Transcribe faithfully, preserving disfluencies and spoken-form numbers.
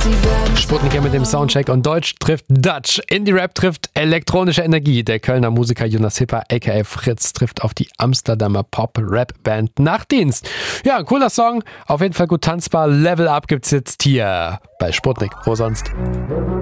Sputnik mit dem Soundcheck und Deutsch trifft Dutch. Indie-Rap trifft elektronische Energie. Der Kölner Musiker Jonas Hipper aka Fritz trifft auf die Amsterdamer Pop-Rap-Band Nachtdienst. Ja, ein cooler Song, auf jeden Fall gut tanzbar. Level Up gibt's jetzt hier bei Sputnik. Wo sonst?